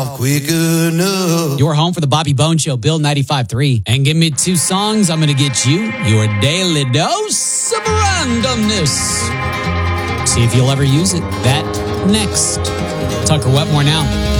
off quick enough. You're home for the Bobby Bone Show, Bill 95.3. And give me 2 songs, I'm going to get you your daily dose of randomness. See if you'll ever use it. That next. Tucker Wetmore now.